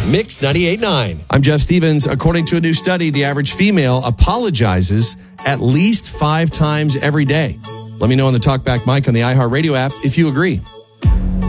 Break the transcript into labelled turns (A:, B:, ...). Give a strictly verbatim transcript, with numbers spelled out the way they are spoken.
A: Mix ninety-eight point nine.
B: I'm Jeff Stevens. According to a new study, the average female apologizes at least five times every day. Let me know on the Talkback mic on the iHeartRadio app if you agree.